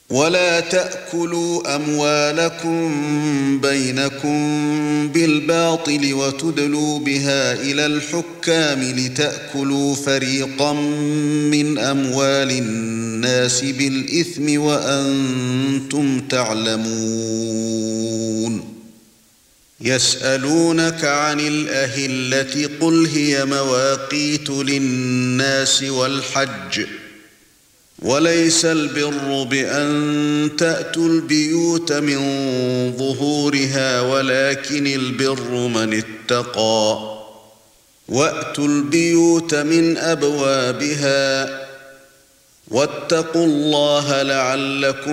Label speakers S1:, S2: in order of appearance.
S1: ولا تأكلوا أموالكم بينكم بالباطل وتدلوا بها إلى الحكام لتأكلوا فريقا من أموال الناس بالإثم وأنتم تعلمون. يسألونك عن الأهلة قل هي مواقيت للناس والحج وليس البر بأن تأتوا البيوت من ظهورها ولكن البر من اتقى وأتوا البيوت من أبوابها واتقوا الله لعلكم